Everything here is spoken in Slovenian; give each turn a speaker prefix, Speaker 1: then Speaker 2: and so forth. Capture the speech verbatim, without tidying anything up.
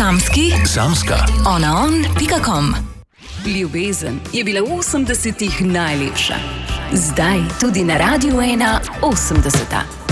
Speaker 1: Samski,
Speaker 2: Samska,
Speaker 1: onaon pika com.
Speaker 3: Ljubezen je bila v osemdesetih najlepša. Zdaj tudi na Radiu ena osemdeseta.